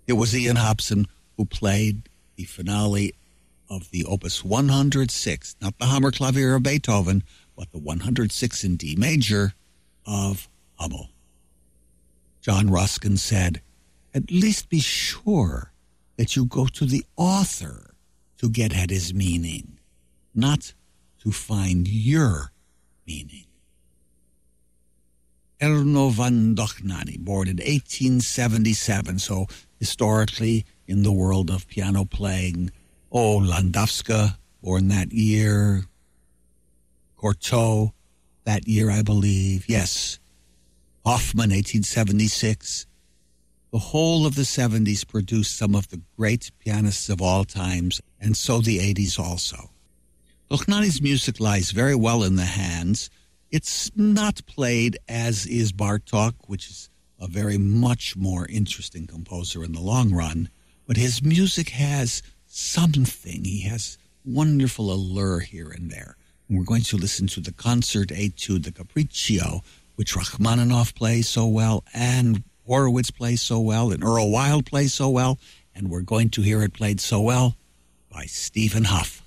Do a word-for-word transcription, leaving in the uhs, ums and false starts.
It was Ian Hobson who played the finale of the Opus one hundred six, not the Hammerklavier of Beethoven, but the one hundred six in D major of Hummel. John Ruskin said, "At least be sure that you go to the author to get at his meaning, not to find your meaning." Erno van Dochnani, born in eighteen seventy-seven, so historically in the world of piano playing. Oh, Landowska, born that year. Cortot, that year, I believe. Yes. Hoffman, eighteen seventy-six. The whole of the seventies produced some of the great pianists of all times, and so the eighties also. Dochnani's music lies very well in the hands. It's not played as is Bartók, which is a very much more interesting composer in the long run, but his music has something. He has wonderful allure here and there. And we're going to listen to the Concert Etude, the Capriccio, which Rachmaninoff plays so well, and Horowitz plays so well, and Earl Wild plays so well, and we're going to hear it played so well by Stephen Hough.